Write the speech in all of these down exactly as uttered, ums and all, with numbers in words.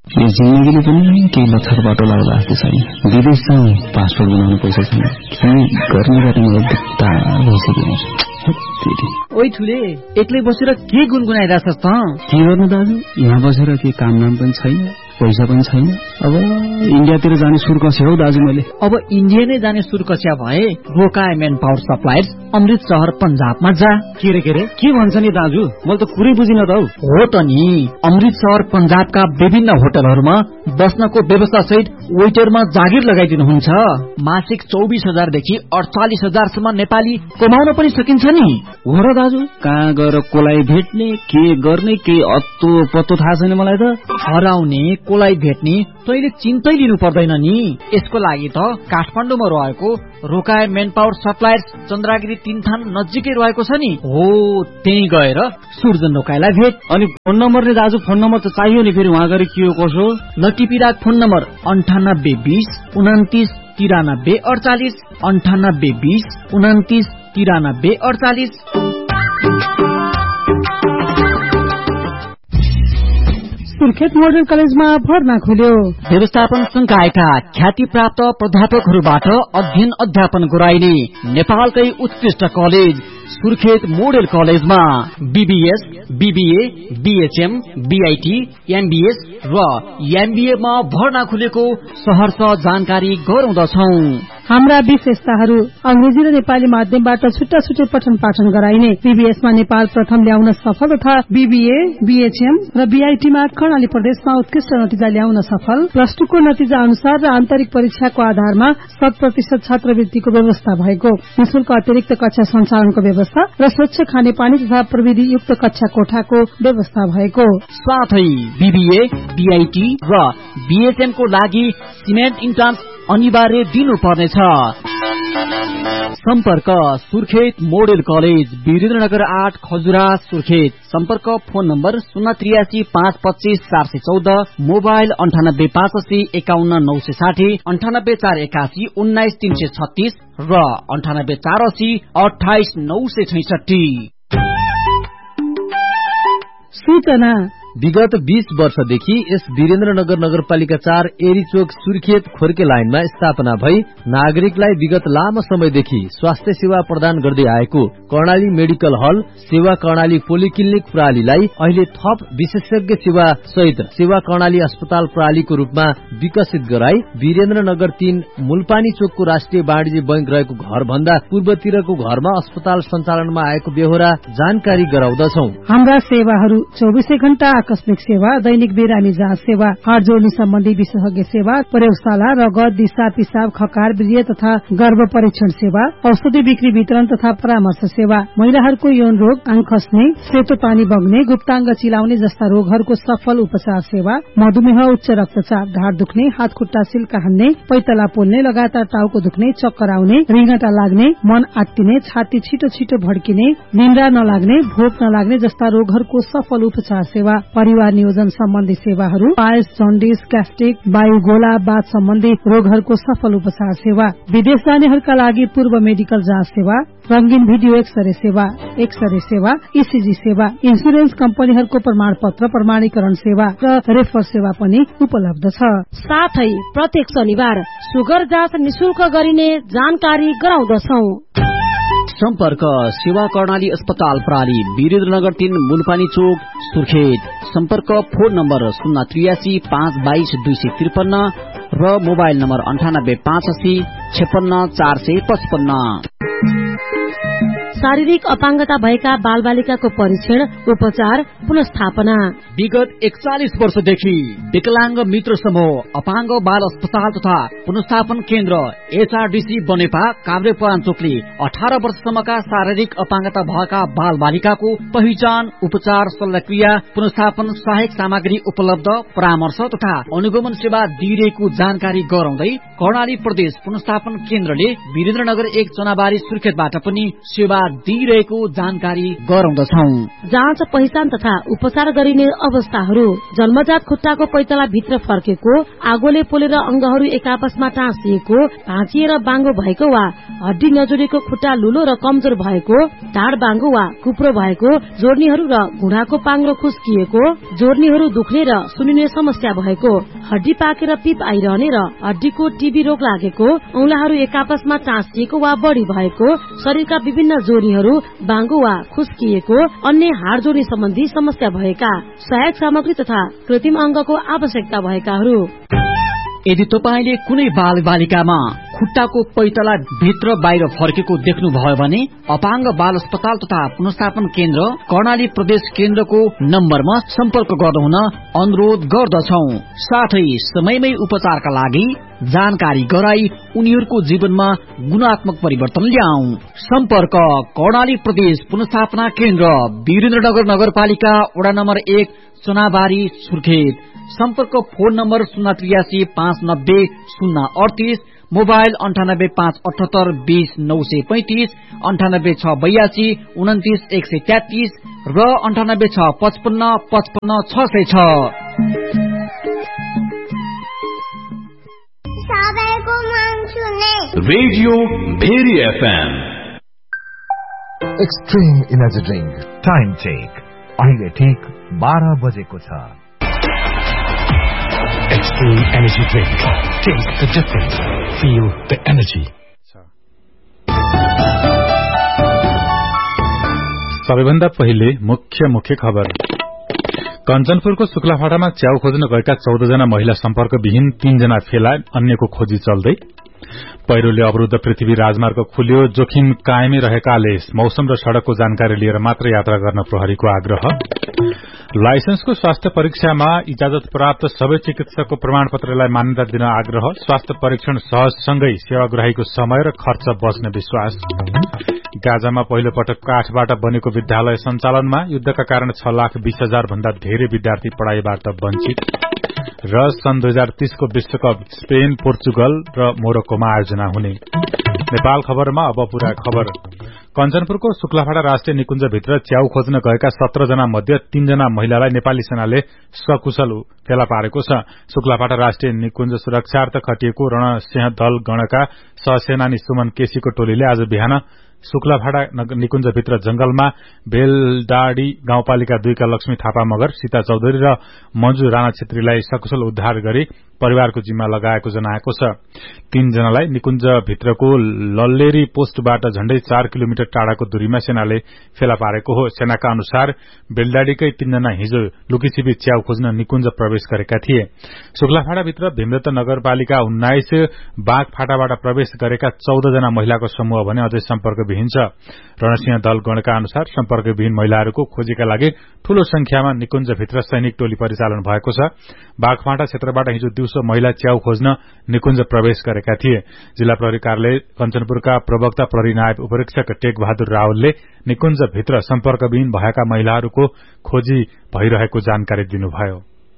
यो जिन्दगीले पनि केही लथर बाटो लाग्ला जस्तो छैन। विदेश जाउँ, पासपोर्ट बनाउनु पैसा छैन, के गर्ने बाटो मलाई दुख्ता भइसक्यो। ओइ ठुले, एक्लै बसेर के गुनगुनाइरहेछस् त? के गर्नु दाजु, यहाँ बसेर के काम नाम पनि छैन, पैसा पनि छैन। अब इन्डियातिर जाने सुर कस्या हौ दाजु मैले। अब इन्डिया नै जाने सुर कस्या भए रोकाए मेन पावर सप्लायर्स अमृत शहर पंजाबमा जा। के रे के रे के भन्छ नि दाजु, मैले त कुरै बुझिन त हौ। हो त नि, अमृत शहर पंजाबका विभिन्न होटलहरूमा बस्नको व्यवस्था सहित वेटरमा जागिर लगाइदिनुहुन्छ। मासिक चौबिस हजार देखि अडचालिस हजारसम्म नेपाली कमाउन पनि सकिन्छ नि। हो र दाजु, कहाँ गएर कोलाई भेट्ने, के गर्ने, के अत्तो पत्तो थाहा छैन मलाई त। हराउने कोलाई भेट्ने तैले चिन्तै लिनु पर्दैन नि। यसको लागि त काठमाडौँमा रहेको रोकाए मेन पावर सप्लायर्स चन्द्रागिरी तीनथान नजिकै रहेको छ नि। हो, त्यही गएर सुर्जन रोकाएलाई भेट। अनि फोन नम्बर नि दाजु, फोन नम्बर त चाहियो नि, फेरि वहाँ गएर के हो कसो। लटिपिराक फोन नम्बर अन्ठानब्बे बीस उन्तिस तिरानब्बे अडचालिस अन्ठानब्बे बीस उन्तिस तिरानब्बे अडचालिस। सुर्खेत मोडल कलेजमा भर्ना खुल्यो। व्यवस्थापन संकायका ख्याति प्राप्त प्राध्यापकहरूबाट अध्ययन अध्यापन गराइने नेपालकै उत्कृष्ट कलेज सुर्खेत मोडल कलेजमा BBS, BBA, BHM, BIT, MBS र एमबीए मा भर्ना खुलेको सहर्ष जानकारी गराउँदछौ। हाम्रा विशेषताहरू अंग्रेजी र नेपाली माध्यमबाट छुट्टा छुट्टै पठन पाठन गराइने, बीबीएसमा नेपाल प्रथम ल्याउन सफल तथा बीबीए, बीएचएम र बीआईटीमा कर्णाली प्रदेशमा उत्कृष्ट नतिजा ल्याउन सफल, प्लस टू को नतिजा अनुसार र आन्तरिक परीक्षाको आधारमा शत प्रतिशत छात्रवृत्तिको व्यवस्था भएको, निशुल्क अतिरिक्त कक्षा सञ्चालनको व्यवस्था र स्वच्छ खानेपानी तथा प्रविधि युक्त कक्षा कोठाको व्यवस्था भएको साथै बीबीए, बीआईटी र बीएचएम को लागि सिमेन्ट इन्ट्रान्स अनिवार्य दिनुपर्नेछ। सम्पर्क सुर्खेत मोडल कलेज, वीरेन्द्रनगर आठ, खजुरा, सुर्खेत। सम्पर्क फोन नम्बर शून्य त्रियासी पाँच पच्चीस चार सय चौध, मोबाइल अन्ठानब्बे पाँच अस्सी एकाउन्न नौ सय साठी, अन्ठानब्बे चार एकासी उन्नाइस तीन सय छत्तीस र अन्ठानब्बे चार अस्सी अठाइस नौ सय छैसठी। सूचना विगत बीस वर्षदेखि यस वीरेन्द्रनगर नगरपालिका चार एरीचोक सुर्खेत खोर्के लाइनमा स्थापना भई नागरिकलाई विगत लामो समयदेखि स्वास्थ्य सेवा प्रदान गर्दै आएको कर्णाली मेडिकल हल सेवा कर्णाली पोलिक्लिनिक प्रणालीलाई अहिले थप विशेषज्ञ सेवा सहित सेवा कर्णाली अस्पताल प्रणालीको रूपमा विकसित गराई वीरेन्द्रनगर तीन मूलपानी चोकको राष्ट्रिय वाणिज्य बैंक रहेको घर भन्दा पूर्वतिरको घरमा अस्पताल सञ्चालनमा आएको बेहोरा जानकारी गराउँदछौ। हाम्रा सेवाहरू चौबिसै घण्टा आकस्मिक सेवा, दैनिक बिरामी जाँच सेवा, हात जोड्ने सम्बन्धी विशेषज्ञ सेवा, प्रयोगशाला, रगत, दिशा पिसाब, खकार, वीर्य तथा गर्भ परीक्षण सेवा, औषधि बिक्री वितरण तथा परामर्श सेवा, महिलाहरूको यौन रोग, आँख खस्ने, सेतो पानी बग्ने, गुप्ताङ्ग चिलाउने जस्ता रोगहरूको सफल उपचार सेवा, मधुमेह, उच्च रक्तचाप, ढाड दुख्ने, हात खुट्टा सिल्का हान्ने, पैतला पोल्ने, लगातार टाउको दुख्ने, चक्कर आउने, रिङ्गटा लाग्ने, मन आत्तिने, छाती छिटो छिटो भड्किने, निन्द्रा नलाग्ने, भोक नलाग्ने जस्ता रोगहरूको सफल उपचार सेवा, परिवार नियोजन सम्बन्धी सेवाहरू, पायल्स, जन्डिस, ग्यास्ट्रिक, वायुगोला, बाथ सम्बन्धी रोगहरूको सफल उपचार सेवा, विदेश जानेहरूका लागि पूर्व मेडिकल जाँच सेवा, रंगीन भिडियो एक्सरे सेवा, एक्सरे सेवा, ईसीजी सेवा, इन्सुरेन्स कम्पनीहरूको प्रमाण पत्र प्रमाणीकरण सेवा र रेफर सेवा पनि उपलब्ध छ। साथै प्रत्येक शनिबार सुगर जाँच निशुल्क गरिने जानकारी गराउँदछौ। सम्पर्क सेवा कर्णाली अस्पताल प्रणाली, वीरेन्द्रनगर तीन मूलपानी चोक, सुर्खेत। सम्पर्क फोन नम्बर शून्य त्रियासी पाँच बाइस दुई सय त्रिपन्न र मोबाइल नम्बर अन्ठानब्बे पाँच अस्सी छप्पन्न चार सय पचपन्न। शारीरिक अपाङ्गता भएका बाल बालिकाको परीक्षण, उपचार, पुनस्थापना। विगत एकचालिस वर्षदेखि विकलांग मित्र समूह अपाङ्ग बाल अस्पताल तथा पुनस्थापन केन्द्र एचआरडीसी बनेपा काभ्रेपराञ्चोकले अठार वर्षसम्मका शारीरिक अपाङ्गता भएका बाल बालिकाको पहिचान, उपचार, शल्यक्रिया, पुनस्थापन सहायक सामग्री उपलब्ध, परामर्श तथा अनुगमन सेवा दिइरहेको जानकारी गराउँदै कर्णाली प्रदेश पुनस्थापन केन्द्रले वीरेन्द्रनगर एक चनाबारी सुर्खेतबाट पनि सेवा दिइरहेको जानकारी गराउँदछौ। जाँच पहिचान तथा उपचार गरिने अवस्थाहरू जन्मजात खुट्टाको पैताला भित्र फर्केको, आगोले पोलेर अंगहरू एक आपसमा टाँसिएको, भाँचिएर बाङ्गो भएको वा हड्डी नजोडेको खुट्टा लुलो र कमजोर भएको, ढाड बाङ्गो वा कुप्रो भएको, जोर्नीहरू र घुँडाको पाङ्रो खुस्किएको, जोर्नीहरू दुख्ने र सुनिने समस्या भएको, हड्डी पाकेर पिप आइरहने र हड्डीको टीबी रोग लागेको, औंलाहरू एक आपसमा टाँसिएको वा बढ़ी भएको, शरीरका विभिन्न जोर्नीहरू बाङ्गो वा खुस्किएको, अन्य हाड जोर्नी सम्बन्धी समस्या भएका, सहायक सामग्री तथा कृत्रिम अंगको आवश्यकता भएकाहरू। यदि तपाईले कुनै बाल बालिकामा खुट्टाको पैतला भित्र बाहिर फर्केको देख्नुभयो भने अपाङ्ग बाल अस्पताल तथा पुनर्स्थापन केन्द्र कर्णाली प्रदेश केन्द्रको नम्बरमा सम्पर्क गर्नुहुन अनुरोध गर्दछौ। साथै समयमै उपचारका लागि जानकारी गराई उनीहरूको जीवनमा गुणात्मक परिवर्तन ल्याऊ। सम्पर्क कर्णाली प्रदेश पुनर्स्थापना केन्द्र, वीरेन्द्रनगर नगरपालिका, वडा नम्बर एक, चुनाबारी, सुर्खेत। सम्पर्क फोन नम्बर शून्य त्रियासी पाँच नब्बे शून्य अडतीस, मोबाइल अन्ठानब्बे पाँच अठहत्तर बीस नौ सय पैंतिस, अन्ठानब्बे छ बयासी उन्तिस एक सय तेत्तीस र अन्ठानब्बे छ पचपन्न पचपन्न छ सय छ। Radio very FM. Extreme energy drink time check अहिले ठिक बाह्र बजेको छ। Extreme energy drink. Taste the difference. Feel the energy. सबैभन्दा पहिले मुख्य मुख्य खबर। कञ्चनपुरको शुक्लाफाटामा च्याउ खोज्न गएका चौध जना महिला सम्पर्कविहीन, तीनजना फेला, अन्यको खोजी चल्दै। पहिरोले अवरुद्ध पृथ्वी राजमार्ग खुल्यो, जोखिम कायमै रहेकाले मौसम र सड़कको जानकारी लिएर मात्र यात्रा गर्न प्रहरीको आग्रह। लाइसेन्सको स्वास्थ्य परीक्षामा इजाजत प्राप्त सबै चिकित्सकको प्रमाणपत्रलाई मान्यता दिन आग्रह। स्वास्थ्य परीक्षण सहजसँगै सेवाग्राहीको समय र खर्च बच्ने विश्वास। गाजामा पहिलो पटक काठबाट बनेको विद्यालय सञ्चालनमा, युद्धका कारण छ लाख बीस हजार भन्दा धेरै विद्यार्थी पढ़ाईबाट वञ्चित। र सन् दुई हजार तीसको विश्वकप स्पेन, पोर्चुगल र मोरक्कोमा आयोजना हुने। नेपाल खबरमा अब पूरा खबर। कञ्चनपुरको शुक्लाफाटा राष्ट्रिय निकुञ्जभित्र च्याउ खोज्न गएका सत्र जना मध्ये तीनजना महिलालाई नेपाली सेनाले सकुशल फेला पारेको छ। शुक्लाफाटा राष्ट्रिय निकुञ्ज सुरक्षार्थ खटिएको रणसिंह दल गणका सहसेनानी सुमन केसीको टोलीले आज बिहान शुक्लाफाटा निकुञ्जभित्र जंगलमा बेलडाडी गाउँपालिका दुईका लक्ष्मी थापा मगर, सीता चौधरी र मञ्जु राणा छेत्रीलाई सकुशल उद्धार गरी परिवारको जिम्मा लगाएको जनाएको छ। तीनजनालाई निकुञ्जभित्रको लल्लेरी पोस्टबाट झण्डै चार किलोमिटर टाढाको दूरीमा सेनाले फेला पारेको हो। सेनाका अनुसार बेलडाडीकै तीनजना हिजो लुकीछिपी च्याउ खोज्न निकुञ्ज प्रवेश गरेका थिए। शुक्लाफाटाभित्र भीमदत्त नगरपालिका उन्नाइस, बाघफाटाबाट प्रवेश गरेका चौध जना महिलाको समूह भने अझै सम्पर्कविहीन छ। रणसिंह दल गणका अनुसार सम्पर्कविहीन महिलाहरूको खोजीका लागि ठूलो संख्यामा निकुञ्जभित्र सैनिक टोली परिचालन भएको छ। बाघफाटा क्षेत्रबाट हिजो दिउँसो महिला च्याउ खोज्न निकुञ्ज प्रवेश गरेका थिए। जिल्ला प्रहरी कार्यालय कञ्चनपुरका प्रवक्ता प्रहरी नायब उपरीक्षक टेक बहादुर रावलले निकुञ्जभित्र सम्पर्कविहीन भएका महिलाहरूको खोजी भइरहेको जानकारी दिनुभयो।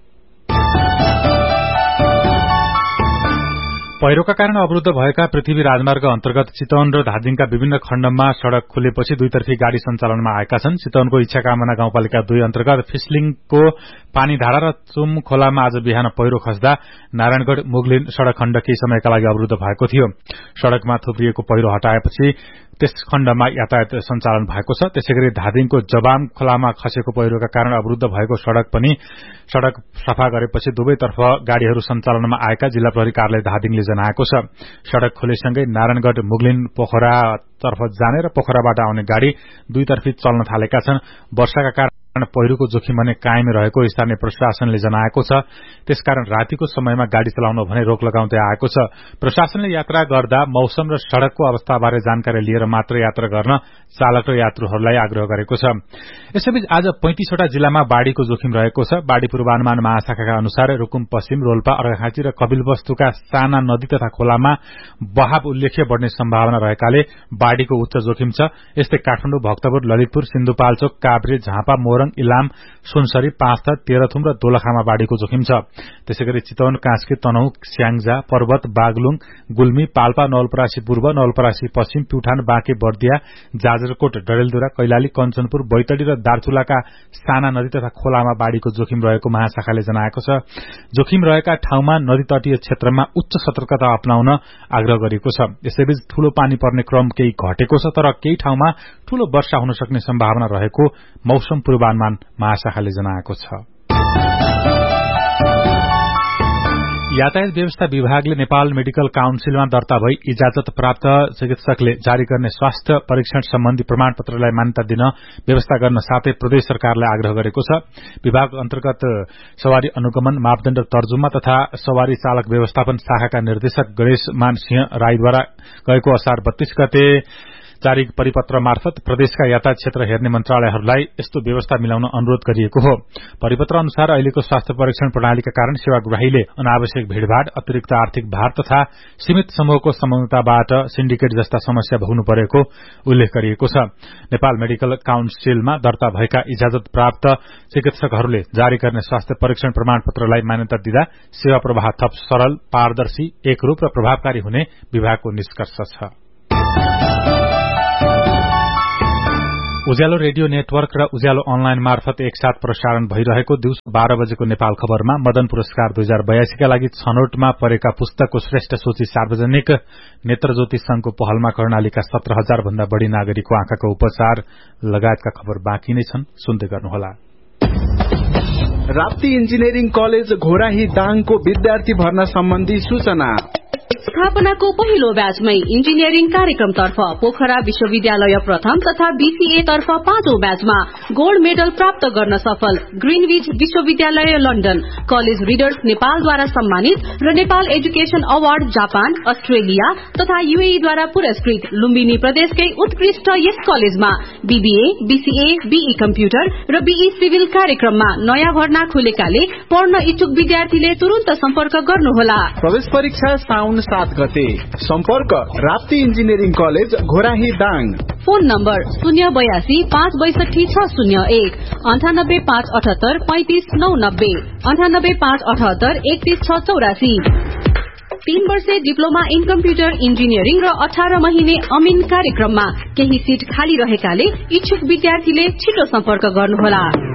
पहिरोका कारण अवरुद्ध भएका पृथ्वी राजमार्ग अन्तर्गत चितवन र धादिङका विभिन्न खण्डमा सड़क खुलेपछि दुईतर्फी गाड़ी सञ्चालनमा आएका छन्। चितवनको इच्छाकामना गाउँपालिका दुई अन्तर्गत फिसलिङको पानीधारा र चुम खोलामा आज बिहान पहिरो खस्दा नारायणगढ़ मुगलिन सड़क खण्ड केही समयका लागि अवरुद्ध भएको थियो। सड़कमा थुप्रिएको पहिरो हटाएपछि त्यस खण्डमा यातायात सञ्चालन भएको छ। त्यसैगरी धादिङको जबाम खोलामा खसेको पहिरोका कारण अवरुद्ध भएको सड़क पनि सड़क सफा गरेपछि दुवैतर्फ गाड़ीहरू सञ्चालनमा आएका जिल्ला प्रहरी कार्यालय धादिङले जनाएको छ। सड़क खुलेसँगै नारायणगढ़ मुगलिन पोखरा तर्फ जाने र पोखराबाट आउने गाड़ी दुईतर्फी चल्न थालेका छन्। वर्षाका कारण पहिरोको जोखिम भने कायमै रहेको स्थानीय प्रशासनले जनाएको छ। त्यसकारण रातिको समयमा गाड़ी चलाउन भने रोक लगाउँदै आएको छ। प्रशासनले यात्रा गर्दा मौसम र सड़कको अवस्थाबारे जानकारी लिएर मात्र यात्रा गर्न चालक र यात्रुहरूलाई आग्रह गरेको छ। यसैबीच आज पैंतीसवटा जिल्लामा बाढ़ीको जोखिम रहेको छ। बाढ़ी पूर्वानुमान महाशाखाका अनुसार रुकुम पश्चिम, रोल्पा, अर्घाखाँची र कपिलवस्तुका साना नदी तथा खोलामा बहाव उल्लेख्य बढ़ने सम्भावना रहेकाले बाढ़ीको उच्च जोखिम छ। यस्तै काठमाडौँ, भक्तपुर, ललितपुर, सिन्धुपाल्चोक, काभ्रे, झापा, मोरङ मोरङ, इलाम, सुनसरी, पाँचथर, तेह्रथुम र दोलखामा बाढ़ीको जोखिम छ। त्यसैगरी चितवन, कास्की, तनहुँ, स्याङ्जा, पर्वत, बागलुङ, गुल्मी, पाल्पा, नवलपरासी पूर्व, नवलपरासी पश्चिम, प्युठान, बाँके, बर्दिया, जाजरकोट, डडेलधुरा, कैलाली, कञ्चनपुर, बैतडी र दार्चुलाका साना नदी तथा खोलामा बाढ़ीको जोखिम रहेको महाशाखाले जनाएको छ। जोखिम रहेका ठाउँमा नदी तटीय क्षेत्रमा उच्च सतर्कता अपनाउन आग्रह गरिएको छ। यसैबीच ठूलो पानी पर्ने क्रम केही घटेको छ, तर केही ठाउँमा ठूलो वर्षा हुन सक्ने सम्भावना रहेको मौसम पूर्वानुमान महाशाखाले जनाएको छ। यातायात व्यवस्था विभागले नेपाल मेडिकल काउन्सिलमा दर्ता भई इजाजत प्राप्त चिकित्सकले जारी गर्ने स्वास्थ्य परीक्षण सम्बन्धी प्रमाणपत्रलाई मान्यता दिन व्यवस्था गर्न साथै प्रदेश सरकारलाई आग्रह गरेको छ। विभाग अन्तर्गत सवारी अनुगमन मापदण्ड तर्जुमा तथा सवारी चालक व्यवस्थापन शाखाका निर्देशक गणेशमान सिंह राईद्वारा गएको असार बत्तीस गते जारी परिपत्र मार्फत प्रदेशका यातायात क्षेत्र हेर्ने मन्त्रालयहरूलाई यस्तो व्यवस्था मिलाउन अनुरोध गरिएको हो। परिपत्र अनुसार अहिलेको स्वास्थ्य परीक्षण प्रणालीका कारण सेवाग्राहीले अनावश्यक भीड़भाड़, अतिरिक्त आर्थिक भार तथा सीमित समूहको संलग्नताबाट सिन्डिकेट जस्ता समस्या भोग्नु परेको उल्लेख गरिएको छ। नेपाल मेडिकल काउन्सिलमा दर्ता भएका इजाजत प्राप्त चिकित्सकहरूले जारी गर्ने स्वास्थ्य परीक्षण प्रमाणपत्रलाई मान्यता दिँदा सेवा प्रवाह थप सरल, पारदर्शी, एकरूप र प्रभावकारी हुने विभागको निष्कर्ष छ। उज्यालो रेडियो नेटवर्क र उज्यालो अनलाइन मार्फत एकसाथ प्रसारण भइरहेको दिउँसो बाह्र बजेको नेपाल खबरमा मदन पुरस्कार दुई हजार बयासीका लागि छनौटमा परेका पुस्तकको श्रेष्ठ सूची सार्वजनिक, नेत्रज्योति संघको पहलमा कर्णालीका सत्र हजार भन्दा बढ़ी नागरिकको आँखाको उपचार लगायतका खबर बाँकी नै छन्, सुन्दै गर्नुहोला। राप्ती इन्जिनियरिङ कलेज घोराही दाङको विद्यार्थी भर्ना सम्बन्धी सूचना। स्थापनाको पहिलो ब्याचमै इन्जिनियरिङ कार्यक्रमतर्फ पोखरा विश्वविद्यालय प्रथम तथा बीसीए तर्फ पाँचौं ब्याचमा गोल्ड मेडल प्राप्त गर्न सफल ग्रीनविच विश्वविद्यालय लन्डन, कलेज रिडर्स नेपालद्वारा सम्मानित र Nepal education award Japan, Australia तथा यूएईद्वारा पुरस्कृत लुम्बिनी प्रदेशकै उत्कृष्ट यस कलेजमा बीबीए, बीसीए, बीई कम्प्युटर र बीई सिभिल कार्यक्रममा नयाँ भर्ना खुलेकाले पढ्न इच्छुक विद्यार्थीले तुरन्त सम्पर्क गर्नुहोला। प्रवेश परीक्षा साउन सात गते। सम्पर्क Rapti engineering college Ghorahi Dang. Phone number शून्य बयासी पाँच बैसठी छ शून्य एक, अन्ठानब्बे पाँच अठहत्तर पैंतिस नौ नब्बे, अन्ठानब्बे पाँच अठहत्तर एकतीस छ चौरासी। तीन वर्षे डिप्लोमा इन कम्प्युटर इन्जिनियरिङ र अठार महिने अमिन कार्यक्रममा केही सीट खाली रहेकाले इच्छुक विद्यार्थीले छिटो सम्पर्क गर्नुहोला।